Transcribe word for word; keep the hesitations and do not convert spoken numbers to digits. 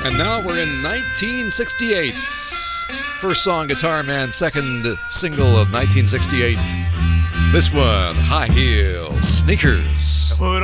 And now we're in nineteen sixty-eight. First song, Guitar Man, second single of nineteen sixty-eight. This one, High Heel Sneakers.